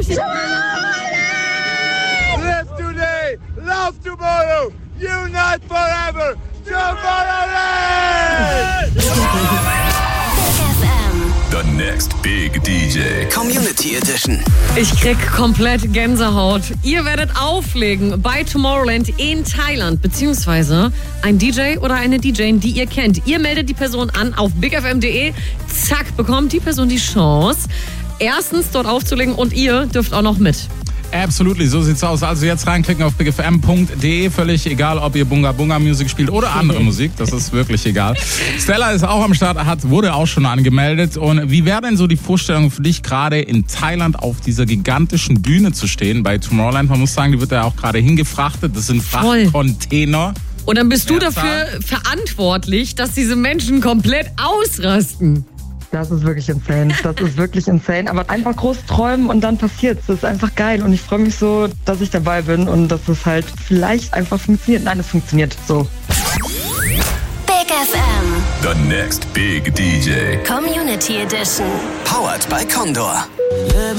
durch die... Live today, love tomorrow, unite forever, Tomorrowland! The next big DJ. Community Edition. Ich krieg komplett Gänsehaut. Ihr werdet auflegen bei Tomorrowland in Thailand, beziehungsweise ein DJ oder eine DJ, die ihr kennt. Ihr meldet die Person an auf bigfm.de. Zack, bekommt die Person die Chance, erstens dort aufzulegen und ihr dürft auch noch mit. Absolutely, so sieht's aus. Also jetzt reinklicken auf bigfm.de. Völlig egal, ob ihr Bunga Bunga Musik spielt oder andere Musik. Das ist wirklich egal. Stella ist auch am Start, wurde auch schon angemeldet. Und wie wäre denn so die Vorstellung für dich, gerade in Thailand auf dieser gigantischen Bühne zu stehen bei Tomorrowland? Man muss sagen, die wird ja auch gerade hingefrachtet. Das sind Frachtcontainer. Und dann bist du dafür verantwortlich, dass diese Menschen komplett ausrasten. Das ist wirklich insane. Das ist wirklich insane. Aber einfach groß träumen und dann passiert's. Das ist einfach geil. Und ich freue mich so, dass ich dabei bin und dass es halt vielleicht einfach funktioniert. Nein, es funktioniert so. Big FM. The next big DJ. Community Edition. Powered by Condor.